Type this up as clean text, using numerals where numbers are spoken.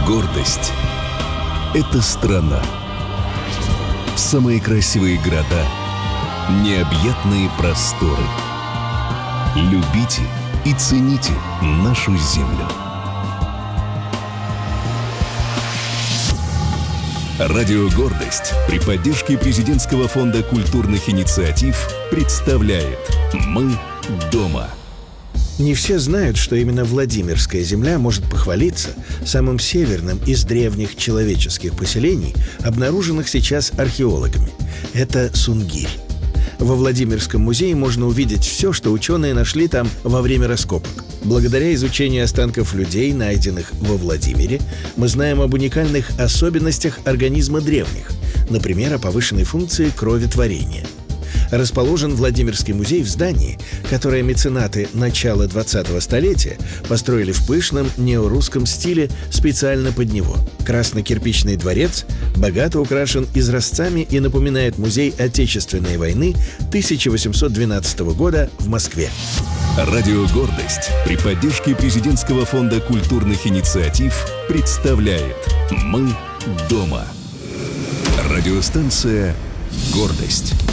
Гордость — это страна. Самые красивые города, необъятные просторы. Любите и цените нашу землю. Радио «Гордость» при поддержке Президентского фонда культурных инициатив представляет «Мы дома». Не все знают, что именно Владимирская земля может похвалиться самым северным из древних человеческих поселений, обнаруженных сейчас археологами. Это Сунгирь. Во Владимирском музее можно увидеть все, что ученые нашли там во время раскопок. Благодаря изучению останков людей, найденных во Владимире, мы знаем об уникальных особенностях организма древних, например, о повышенной функции кроветворения. Расположен Владимирский музей в здании, которое меценаты начала 20-го столетия построили в пышном неорусском стиле специально под него. Красно-кирпичный дворец богато украшен изразцами и напоминает музей Отечественной войны 1812 года в Москве. Радио «Гордость» при поддержке Президентского фонда культурных инициатив представляет «Мы дома». Радиостанция «Гордость».